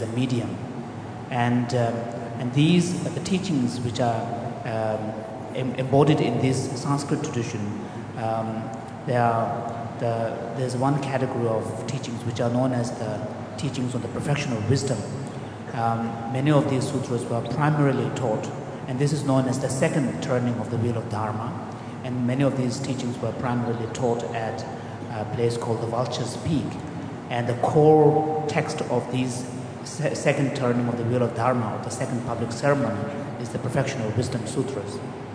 a medium. And these the teachings which are embodied in this Sanskrit tradition. There's one category of teachings which are known as the teachings on the perfection of wisdom. Many of these sutras were primarily taught, and this is known as the second turning of the wheel of Dharma. And many of these teachings were primarily taught at a place called the Vulture's Peak. And the core text of these second turning of the wheel of Dharma, or the second public ceremony, is the Perfection of Wisdom Sutras.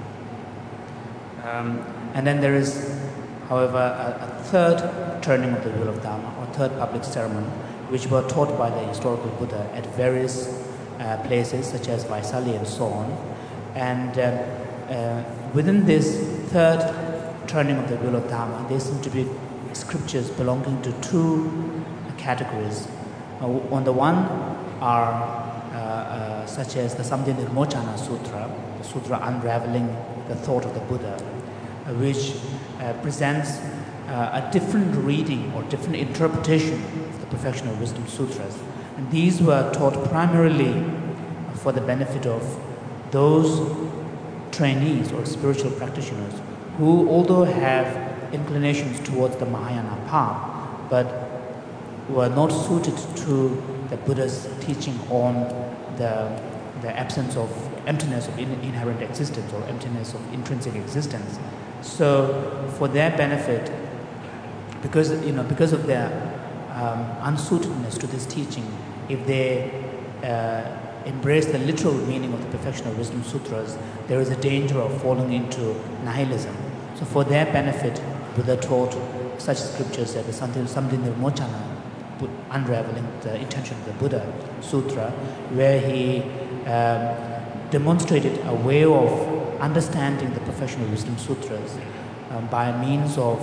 And then there is, however, a third turning of the wheel of Dharma, or third public ceremony, which were taught by the historical Buddha at various places, such as Vaisali and so on. And within this third turning of the wheel of Dharma, there seem to be scriptures belonging to two categories. On the one are such as the Samdhinirmochana Sutra, the sutra unraveling the thought of the Buddha, which presents a different reading or different interpretation of the Perfection of Wisdom Sutras. And these were taught primarily for the benefit of those trainees or spiritual practitioners who, although have inclinations towards the Mahayana path, but were not suited to the Buddha's teaching on the absence of emptiness of inherent existence or emptiness of intrinsic existence. So, for their benefit, because of their unsuitedness to this teaching, if they embrace the literal meaning of the Perfection of Wisdom Sutras, there is a danger of falling into nihilism. So, for their benefit, Buddha taught such scriptures as the Samdhinirmochana, unraveling the intention of the Buddha Sutra, where he demonstrated a way of understanding the Perfection of Wisdom Sutras by means of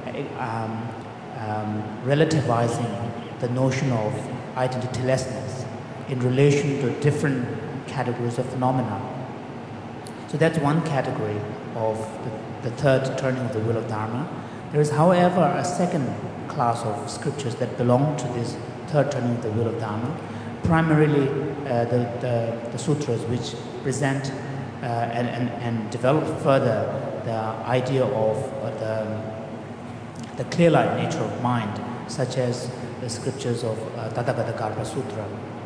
relativizing the notion of identitylessness in relation to different categories of phenomena. So that's one category of the third turning of the wheel of Dharma. There is, however, a second class of scriptures that belong to this third turning of the wheel of Dharma, primarily the sutras which present and develop further the idea of the clear-light nature of mind, such as the scriptures of Tathagata Garbha Sutra.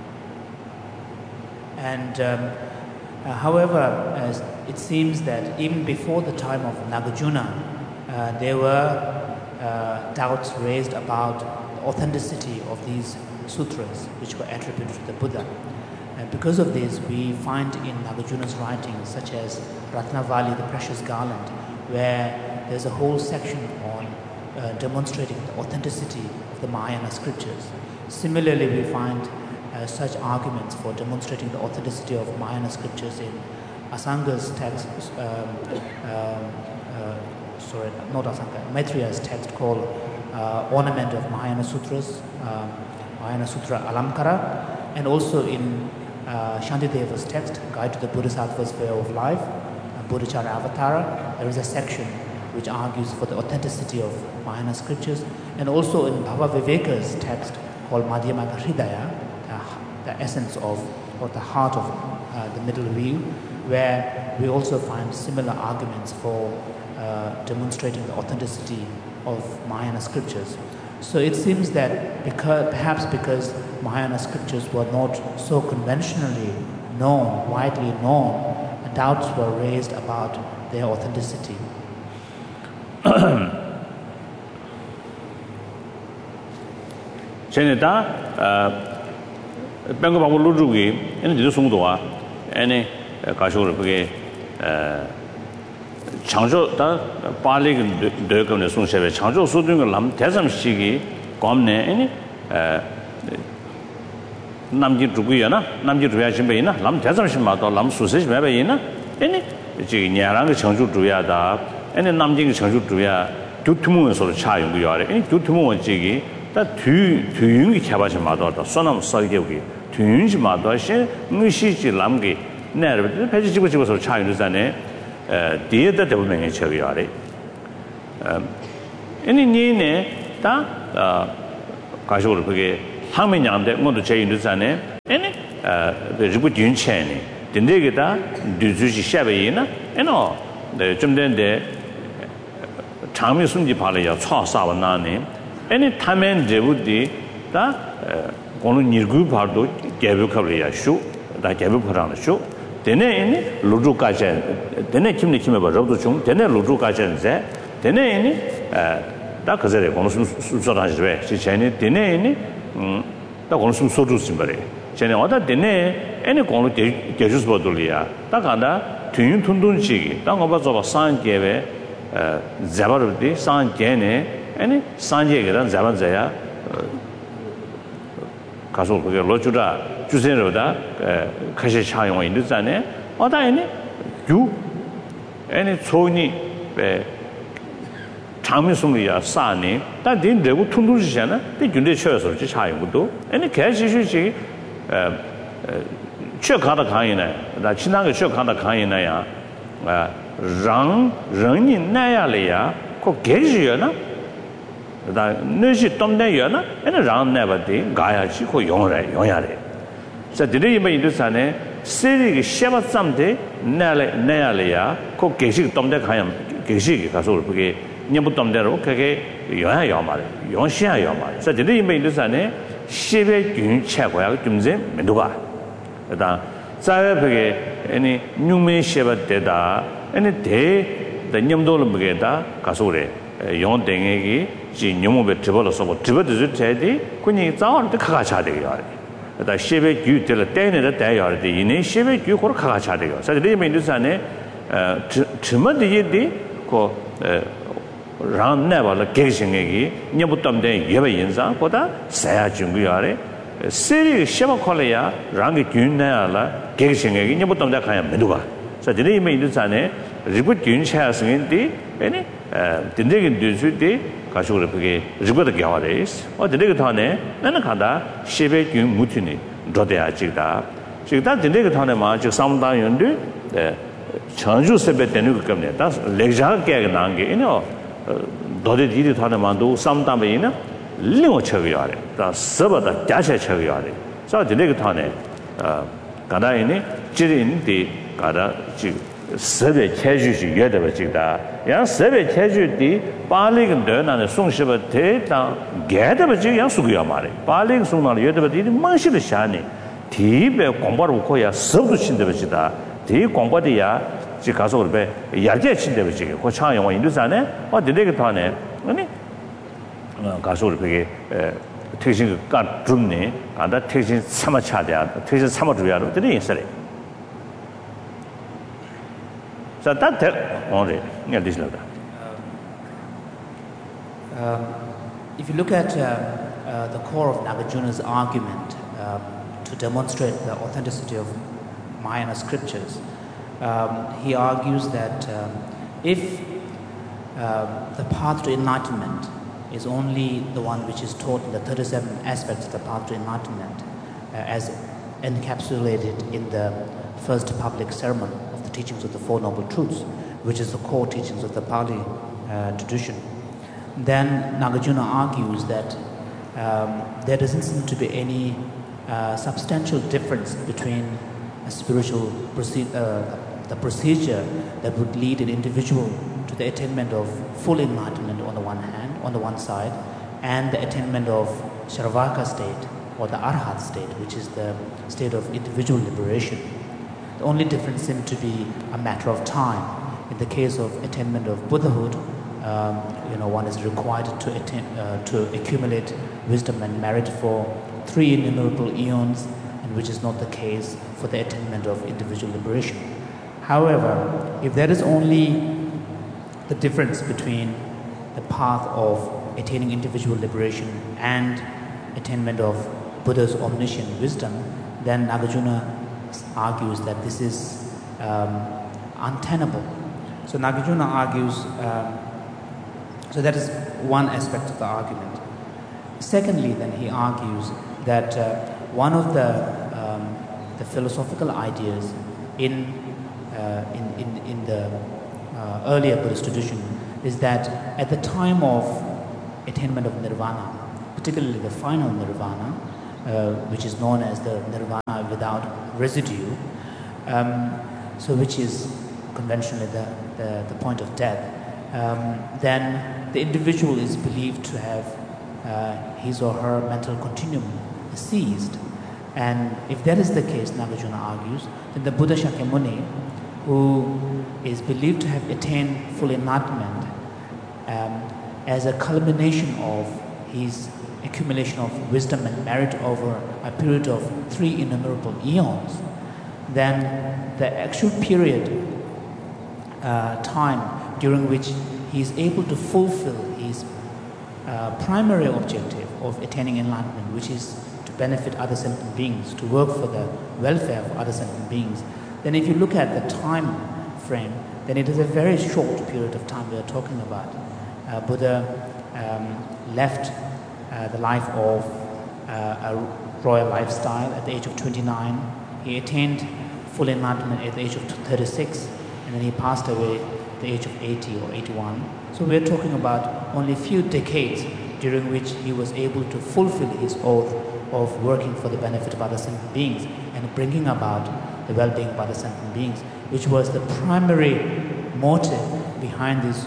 And however, it seems that even before the time of Nagarjuna, there were doubts raised about the authenticity of these sutras which were attributed to the Buddha. And because of this, we find in Nagarjuna's writings, such as Ratnavali, the Precious Garland, where there's a whole section on demonstrating the authenticity of the Mahayana scriptures. Similarly, we find such arguments for demonstrating the authenticity of Mahayana scriptures in Asanga's text, Maitreya's text called Ornament of Mahayana Sutras, Mahayana Sutra Alamkara, and also in Shantideva's text, Guide to the Bodhisattva's Way of Life, Bodhicharya Avatara. There is a section which argues for the authenticity of Mahayana scriptures, and also in Bhava Viveka's text called Madhyamaka Hridaya, the essence of, or the heart of the middle wheel, where we also find similar arguments for demonstrating the authenticity of Mahayana scriptures. So it seems that perhaps because Mahayana scriptures were not so conventionally known, widely known, doubts were raised about their authenticity. Seneta, Bengo Babulugi, and the Sungdoa, any casual Changzhou da Bali de comme son chef Changzhou so doing lam tesam shigi komne any namji duguyana namji duyasin bayina lam tesam shima do lam susesh bayina any ji nyarang Changzhou duya da any namji Changzhou duya 두투문 소리 차용 거야. 이 두투문 지기 다 두윤이 개발시 마도다. 소남 설계기 두윤지 마도시 무시지 남기 내를 배지 집어서 차용을 전에 뒤에다 대부분의 처리야. 아니 니네 다 가셔를 그게 항면양대 모두 제인들 전에 ribu jun cheni dinde gita duzu ji shabe yina eno de jumden de changmi sumji pale ya cha sa wa na ne ene tamen jebudi da kono nirgu pardo gebe kable ya shu da gebe parana shu dene ene luju ka chen dene kimne kime ba robdo chung dene luju ka chen ze dene ene 다 그제래 고노숨 수소라지베 시체니 되네니 다 고노숨 소주심바래 쟤네 어다 되네 애니 고노 개주스 버돌이야 다 간다 튠윤 툰둔시기 다 거봐 저 산게베 자바르디 산게네 애니 산게게다 자반자야 가서 그게 로주다 주세로다 가시 차용이 있는자네 어다 애니 유 애니 소니 베 장미송이야 싸니但딘 레고 퉁퉁지잖아 데 준대 쳐서 지 차용도 아니 개시시지 쳐가다 가이네 나 지나가 쳐가다 가이네야 랑 런이 나야래야 그 개지여나 나 너시 덤대여나 아니 랑 내버디 가야지 그 용야래 자 드리면 이들산에 세리기 셰바쌈데 나야래야 그 개시 덤대 가야 개시 가서 그게 녀부덤대로 그게 영향이야 말이야. 영시야야 말이야. 그래서 이제 이메일에서는 시베 균 최고야 좀제 메도바. 그다 자베게 아니 뉴메 시베 때다. 아니 대 녀임도를 먹게다 가서 그래. 영 땡에기 지 녀모베 드벌어서 뭐 드버드 제디 군이 자원도 가가 차 되게 그다 시베 균 때를 때내다 대야 돼. 이네 시베 균 거로 가가 차 되게. 그래서 이제 이메일에서는 주머니에디 그 ran never la gexingegi nyabutamde yeba yinza boda saya junguyare seri sheba kholeya rangi gyunna la gexingegi nyabutamde khaya meduba sa dine ime indusane ribu gyun chaya singindi ene dindegi dusude kashure pege ribu da gyawades o dindegi thane nana khada shebe gyun mutini dodeya jigda dindegi thane ma jig samda yondu chanju sebe tenu kamne da legja ke nange ino 도대 디디 타는 만도 삼담에는 링어 쳐야 돼. 다 서버다 자세 쳐야 돼. 자, 이제 타네 가다이니 지린디 가다 지 서베 체주시 여대버 지다. 야 서베 체주디 빨리근 되나는 송시버 대다 개대버 지 양수고야 말해. 빨리 송나는 여대버디 망시를 샤니. 디베 공부를 고야 서도 신대버 지다. 디 공부디야 지 가서 그래 야제 친대로 지게 고창 영화 인도산에 어디게 타네 아니 가서 그래 택시 가 줍네 간다 택시 참아 차대야 택시 참아 줘야로 되는 인사래 자 다들 오늘 내가 디슬다 if you look at the core of Nagarjuna's argument to demonstrate the authenticity of Mahayana scriptures, he argues that if the path to enlightenment is only the one which is taught in the 37 aspects of the path to enlightenment as encapsulated in the first public sermon of the teachings of the Four Noble Truths, which is the core teachings of the Pali tradition, then Nagarjuna argues that there doesn't seem to be any substantial difference between a spiritual the procedure that would lead an individual to the attainment of full enlightenment on the one hand, on the one side, and the attainment of Sharavaka state or the Arhat state, which is the state of individual liberation. The only difference seems to be a matter of time. In the case of attainment of Buddhahood, one is required to accumulate wisdom and merit for 3 innumerable eons, and which is not the case for the attainment of individual liberation. However, if there is only the difference between the path of attaining individual liberation and attainment of Buddha's omniscient wisdom, then Nagarjuna argues that this is untenable. So Nagarjuna argues, so that is one aspect of the argument. Secondly, then he argues that one of the philosophical ideas in the earlier Buddhist tradition is that at the time of attainment of nirvana, particularly the final nirvana, which is known as the nirvana without residue, so which is conventionally the point of death, then the individual is believed to have his or her mental continuum ceased. And if that is the case, Nagarjuna argues, then the Buddha Shakyamuni, who is believed to have attained full enlightenment as a culmination of his accumulation of wisdom and merit over a period of 3 innumerable eons, then the actual period, time during which he is able to fulfill his primary objective of attaining enlightenment, which is to benefit other sentient beings, to work for the welfare of other sentient beings, then if you look at the time frame, then it is a very short period of time we are talking about. Buddha left the life of a royal lifestyle at the age of 29. He attained full enlightenment at the age of 36, and then he passed away at the age of 80 or 81. So we're talking about only a few decades during which he was able to fulfill his oath of working for the benefit of other sentient beings and bringing about the well-being of other sentient beings, which was the primary motive behind this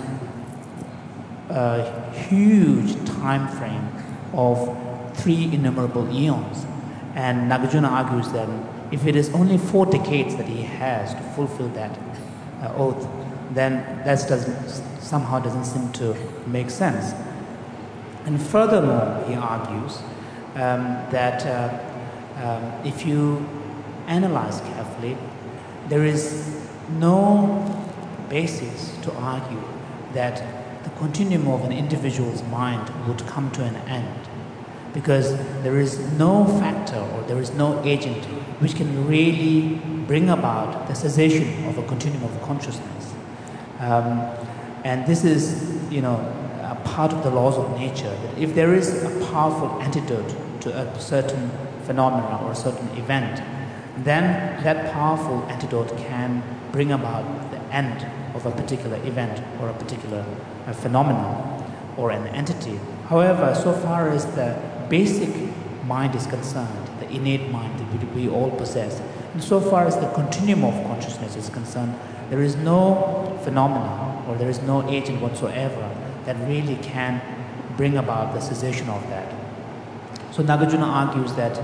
huge time frame of 3 innumerable eons. And Nagarjuna argues that if it is only 4 decades that he has to fulfill that oath, then that somehow doesn't seem to make sense. And furthermore, he argues that if you analyze carefully, there is no basis to argue that the continuum of an individual's mind would come to an end, because there is no factor or there is no agent which can really bring about the cessation of a continuum of consciousness. And this is, a part of the laws of nature, that if there is a powerful antidote to a certain phenomena or a certain event, then that powerful antidote can bring about the end of a particular event or a particular phenomenon or an entity. However, so far as the basic mind is concerned, the innate mind that we all possess, and so far as the continuum of consciousness is concerned, there is no phenomena or there is no agent whatsoever that really can bring about the cessation of that. So Nagarjuna argues that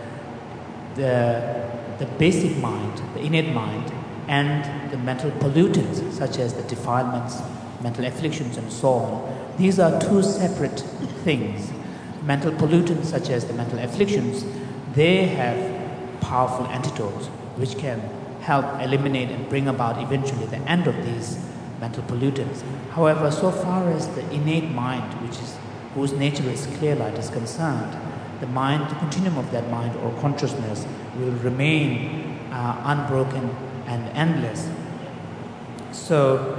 the basic mind, the innate mind, and the mental pollutants such as the defilements, mental afflictions and so on, these are 2 separate things. Mental pollutants such as the mental afflictions, they have powerful antidotes which can help eliminate and bring about eventually the end of these mental pollutants. However, so far as the innate mind, whose nature is clear light, is concerned, the continuum of that mind or consciousness will remain unbroken and endless. So,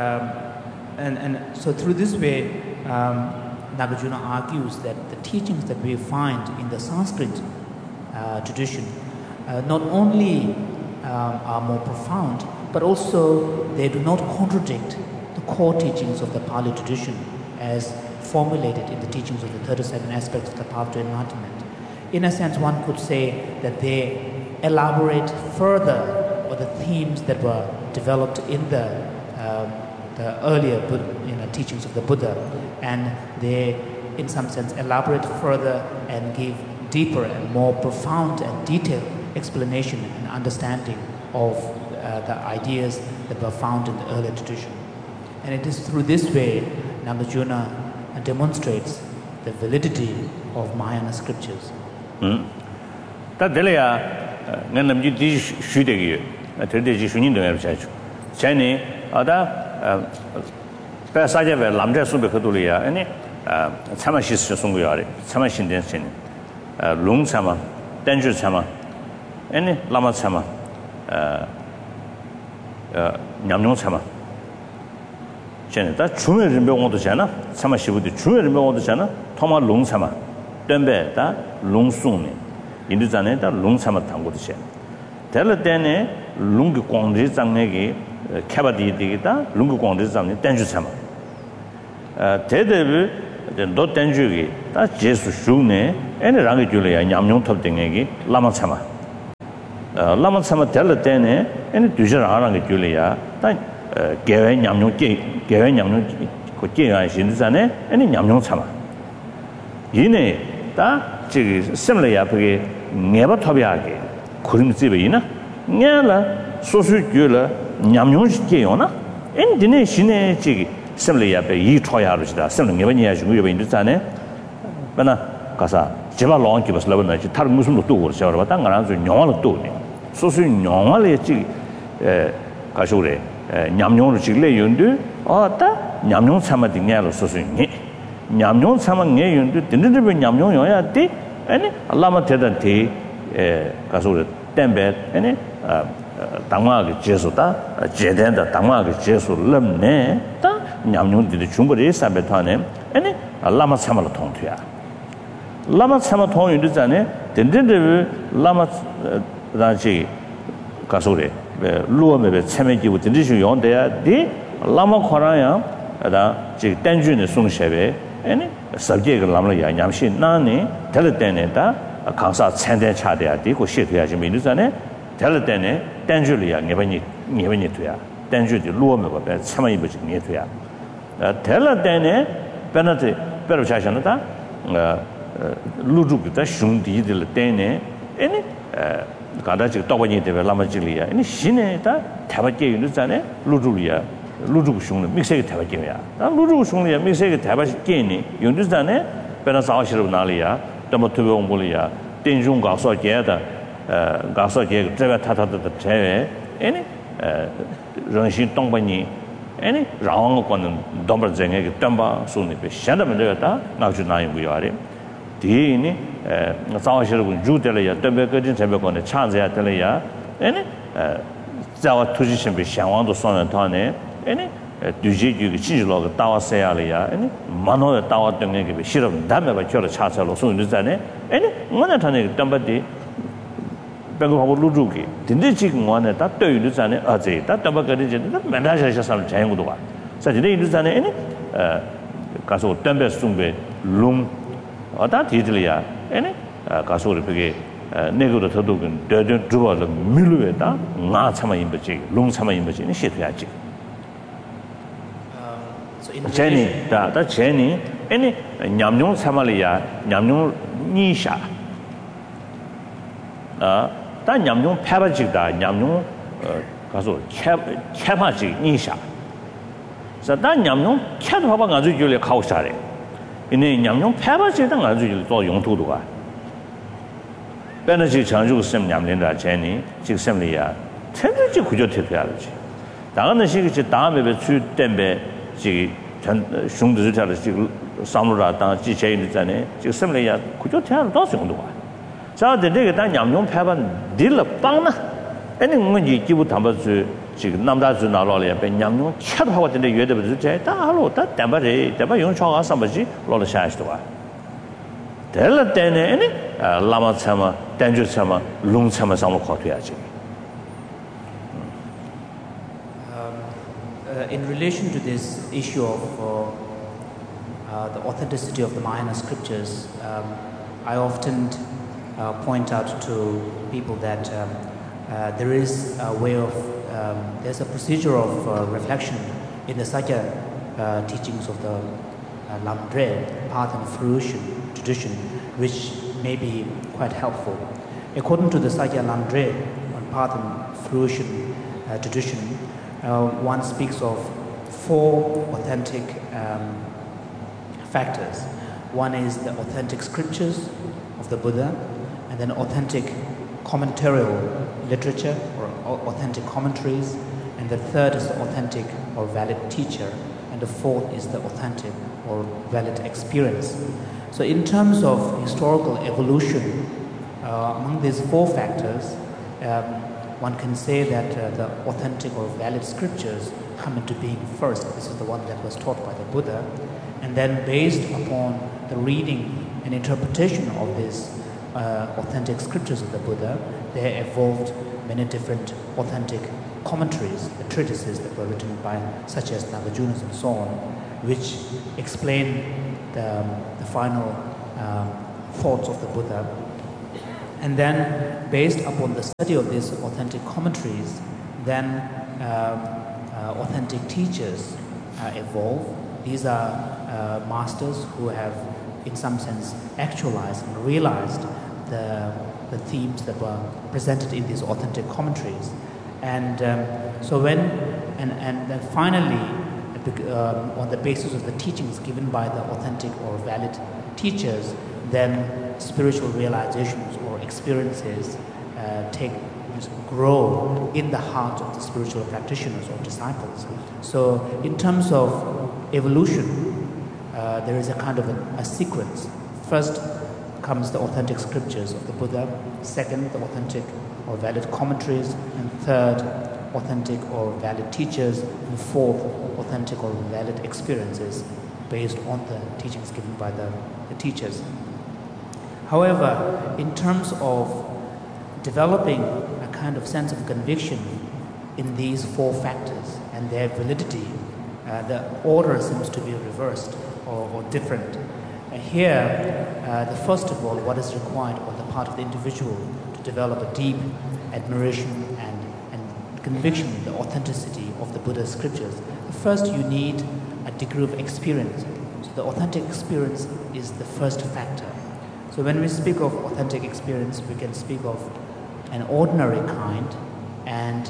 so through this way, Nagarjuna argues that the teachings that we find in the Sanskrit tradition not only are more profound, but also they do not contradict the core teachings of the Pali tradition as formulated in the teachings of the 37 aspects of the path to enlightenment. In a sense, one could say that they elaborate further on the themes that were developed in the earlier teachings of the Buddha, and they, in some sense, elaborate further and give deeper and more profound and detailed explanation and understanding of the ideas that were found in the earlier tradition. And it is through this way Nagarjuna demonstrates the validity of Mahayana scriptures. Ta delaya nganam ji di shudegi terde ji shunin de chachu chane ada pa saje ve lamje sube khaduli ya ani chama shis sunggu yare chama shinden chen long chama danju chama ani lama chama nyamnyong chama 다 중에 림병원도 잖아. 참아 시부디 중에 림병원도 잖아. 토마 롱참아. 덤베다 롱송네. 인도잖아요. 다 롱참아 당고도 잖아. 될 때네 롱기 광지 장내기 캐바디디다 롱기 광지 장내 땡주 참아. 대대비 너 땡주기 다 제수 슈네 애네 랑이 줄이야 냠뇽 톱 땡내기 라마 참아. lama sama tel tene ene dujar arang ge julia ta gewe nyamnyong ko je ya shin zane ene nyamnyong chama yine ta ji semle ya pge ngeba thobya ge kurim zibe ina ngela sosu gyula nyamnyong je yona en dine shine ji semle ya be yi thoya ru da semle ngeba nya ju yobe 인 zane bana 가사 제발 롱기 버스 러버나 지 다른 무슨 것도 오르 셔 봐. 당가랑 좀 영화를 또 네. 소수 영화를 했지 가쇼래. 냠뇽을 지gle 윤드 어따 냠뇽 참아디 냐로 소수니. 냠뇽 참아 냐 윤드 딘딘데 냠뇽 요야 띠 아니 알라마 테단티 가쇼래 템베 아니 당마게 제소다 제된다 당마게 제소 럼네 다 냠뇽들이 중거리 사베타네 아니 알라마 참아로 통투야. lama sama thong yu zane den de lama da ji ka so re luo me be cheme ji bu den ji yong de ya de lama khora ya da ji dan ju ne song she be ani sabje ge lam la ya nyam shin na ne del den ne da kang sa chen de cha de ya de ko she de ya ji me zane del den ne dan ju li ya nge ba ni tu ya dan ju de luo me ba be cheme yi bu ji ni tu ya del den ne penalty pero cha shan da 루죽다 슝디들 때네 에네 가다지 떠버니 되베 라마지리야 에네 신에다 대바게 유는잖아 루죽이야 루죽 슝는 믹스에 대바게야 나 루죽 슝이야 믹스에 대바게니 유는잖아 베나사시르 나리야 더모트베 몰이야 땡중 가서게다 가서게 제가 타타다 제에 에네 런신 똥바니 에네 라왕 거는 domber쟁에 덤바 손이 배 샤다면 되겠다 나주 나이 부여하래 디니 자와시르군 주들이야 덤베거진 제베고네 찬자야 들이야 에네 자와 투지신 비 상황도 손은 타네 에네 두지주기 진실로가 따와서야리야 에네 만호에 따왔던 게 싫음 담에 받쳐서 차차로 손이잖아요 에네 뭐나 타네 덤바디 배고하고 루주기 근데 지금 원에 다 떠유잖아요 어제 다 덤바거진 맨날샤샤 삼 자연구도 와 사실은 이르잖아요 에네 가서 덤베 숭베 룸 어다 디들이야 에네 가서 그게 내고도 더더군 더더 두버도 밀루에다 나 참아 임버지 롱 참아 임버지 시도야지 제니 다 제니 에네 냠뇽 참아리야 냠뇽 니샤 다 냠뇽 패바지다 냠뇽 가서 캐파지 니샤 자다 냠뇽 캐도 봐봐 가지고 줄에 가오샤래 이네 냠뇽 패바지다 가지고 또 용도도가 베너지 장주 셈 냠린다 제니 직셈리야 천지 구조 대표야지 다가는 시기 다음에 주 땜베 지 흉도 자를 지금 사무라 당 지체 있잖아요 지금 셈리야 구조 대한 더 정도가 자 근데 다 냠뇽 패반 딜러 빵나 아니 뭔지 기부 담아주 지금 남다주 나로래 배 냠뇽 차도 하고 근데 외대부터 제다 하로 다 담바래 담바 용초가 삼바지 로를 샤시도 와 될 때네 아니 라마 참아 단주 참아 롱 참아 상로 거둬야지 in relation to this issue of the authenticity of the Mahayana scriptures, I often point out to people that there is a way of, there's a procedure of reflection in the Sakya teachings of the Lamdre, path and fruition tradition, which may be quite helpful. According to the Sakya Lamdre on path and fruition tradition, one speaks of 4 authentic factors. One is the authentic scriptures of the Buddha, and then authentic commentarial literature or authentic commentaries, and the third is the authentic or valid teacher, and the fourth is the authentic or valid experience. So in terms of historical evolution, among these 4 factors, one can say that the authentic or valid scriptures come into being first. This is the one that was taught by the Buddha. And then based upon the reading and interpretation of these authentic scriptures of the Buddha, there evolved many different authentic commentaries, the treatises that were written by such as Nagarjunas and so on, which explain the final thoughts of the Buddha. And then, based upon the study of these authentic commentaries, then authentic teachers evolve. These are masters who have, in some sense, actualized and realized the themes that were presented in these authentic commentaries. And so when, and then finally, on the basis of the teachings given by the authentic or valid teachers, then spiritual realizations or experiences grow in the heart of the spiritual practitioners or disciples. So in terms of evolution, there is a kind of a sequence. First comes the authentic scriptures of the Buddha, second, the authentic or valid commentaries, and third, authentic or valid teachers, and fourth, authentic or valid experiences based on the teachings given by the teachers. However, in terms of developing a kind of sense of conviction in these four factors and their validity, the order seems to be reversed or different. Here, first of all, what is required on the part of the individual to develop a deep admiration and conviction in the authenticity of the Buddha's scriptures. First, you need a degree of experience. So the authentic experience is the first factor. So when we speak of authentic experience, we can speak of an ordinary kind and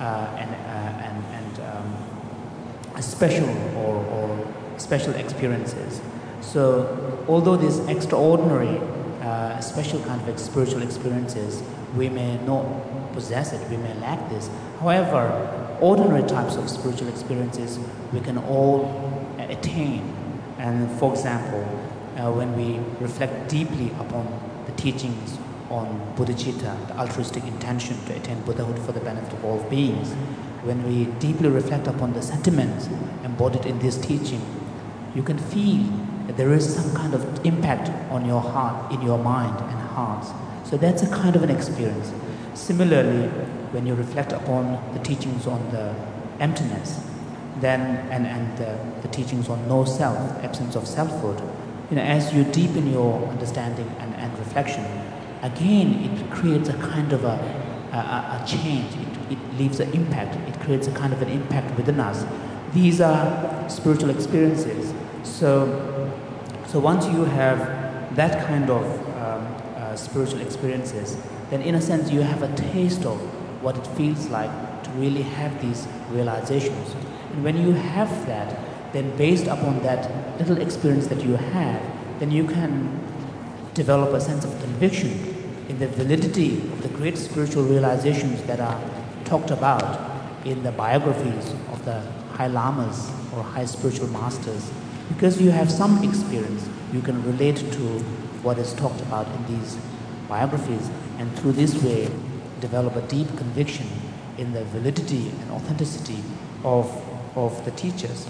a special or special experiences. So although these extraordinary, special kind of spiritual experiences, we may not possess it, we may lack this. However, ordinary types of spiritual experiences we can all attain. And for example, when we reflect deeply upon the teachings on bodhicitta, the altruistic intention to attain Buddhahood for the benefit of all beings, when we deeply reflect upon the sentiments embodied in this teaching, you can feel that there is some kind of impact on your heart, in your mind and hearts. So that's a kind of an experience. Similarly, when you reflect upon the teachings on the emptiness, then and the teachings on no self, absence of selfhood, as you deepen your understanding and reflection, again it creates a kind of a change. It leaves an impact. It creates a kind of an impact within us. These are spiritual experiences. So once you have that kind of spiritual experiences, then in a sense you have a taste of what it feels like to really have these realizations. And when you have that, then based upon that little experience that you have, then you can develop a sense of conviction in the validity of the great spiritual realizations that are talked about in the biographies of the high lamas or high spiritual masters. Because you have some experience, you can relate to what is talked about in these biographies, and through this way develop a deep conviction in the validity and authenticity of the teachers.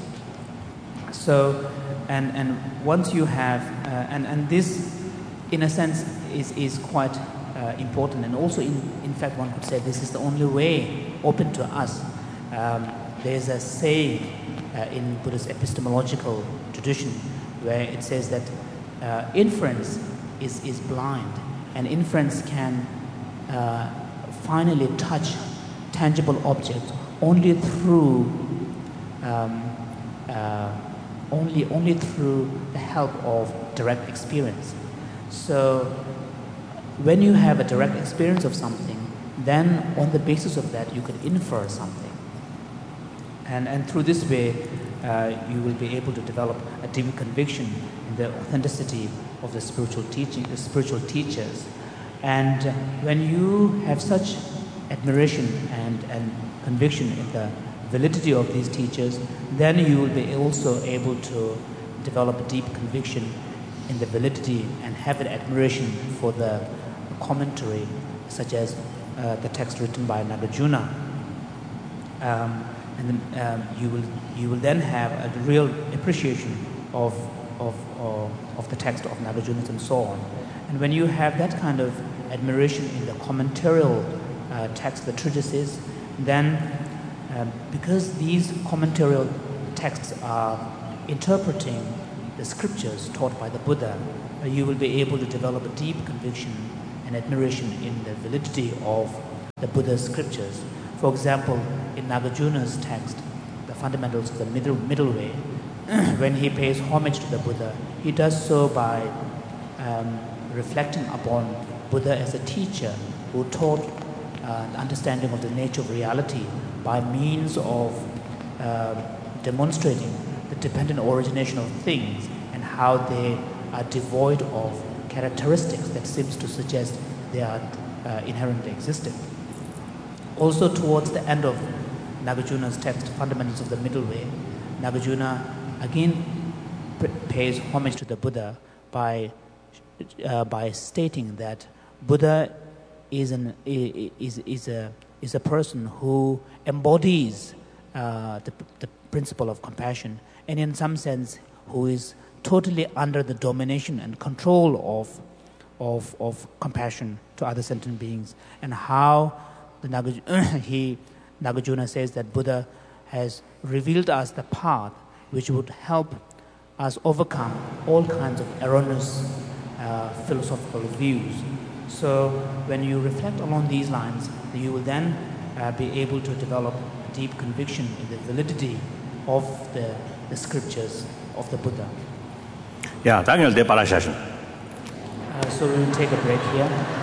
So, and once you have, and this, in a sense, is quite important, and also in fact one could say this is the only way open to us. There's a saying in Buddhist epistemological tradition where it says that inference is blind, and inference can finally touch tangible objects only through only through the help of direct experience. So when you have a direct experience of something, then on the basis of that you can infer something, and through this way you will be able to develop a deep conviction in the authenticity of the spiritual teaching, the spiritual teachers. And when you have such admiration and conviction in the validity of these teachers, then you will be also able to develop a deep conviction in the validity and have an admiration for the commentary, such as the text written by Nagarjuna. And then you will then have a real appreciation of the text of Nagarjuna and so on. And when you have that kind of admiration in the commentarial text, the treatises, then because these commentarial texts are interpreting the scriptures taught by the Buddha, you will be able to develop a deep conviction and admiration in the validity of the Buddha's scriptures. For example, in Nagarjuna's text, The Fundamentals of the Middle Way, when he pays homage to the Buddha, he does so by reflecting upon Buddha as a teacher who taught the understanding of the nature of reality by means of demonstrating the dependent origination of things and how they are devoid of characteristics that seems to suggest they are inherently existing. Also, towards the end of Nagarjuna's text, Fundamentals of the Middle Way, Nagarjuna again pays homage to the Buddha by stating that Buddha is a person who embodies the principle of compassion, and in some sense who is totally under the domination and control of compassion to other sentient beings, and how Nagarjuna says that Buddha has revealed us the path which would help us overcome all kinds of erroneous philosophical views. So when you reflect along these lines, you will then be able to develop deep conviction in the validity of the scriptures of the Buddha. Yeah, Daniel de Parashashan. So we will take a break here.